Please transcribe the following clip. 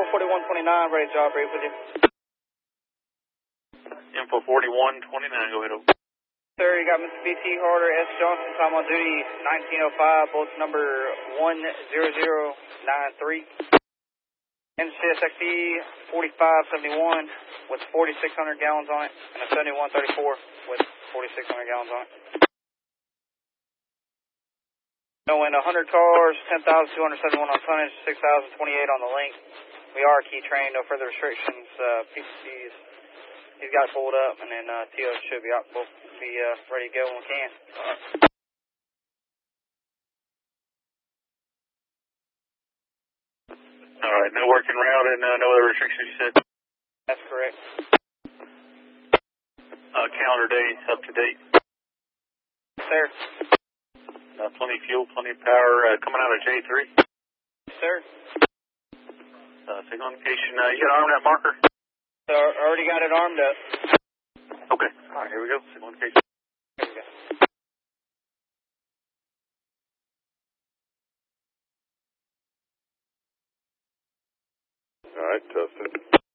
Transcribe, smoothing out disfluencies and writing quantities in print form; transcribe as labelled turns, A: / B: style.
A: 4129, ready to job brief with you.
B: Info 4129, go ahead. Over.
A: Sir, you got Mr. BT Harder, S. Johnson, time on duty, 1905, bulletin number 10093. NCS XE 4571 with 4,600 gallons on it, and a 7134 with 4,600 gallons on it. Showing 100 cars, 10,271 on tonnage, 6,028 on the length. We are key trained, no further restrictions. He's got it pulled up, and then TO should be out. We'll be ready to go when we can.
B: All right, no working route and no other restrictions, you said?
A: That's correct.
B: Calendar days up to date?
A: Sir.
B: Plenty of fuel, plenty of power coming out of J3?
A: Sir.
B: Signal indication. You got armed that marker?
A: So already got it armed up.
B: Okay. All right, here we go. Signal indication.
A: Here we go.
C: All right, testing.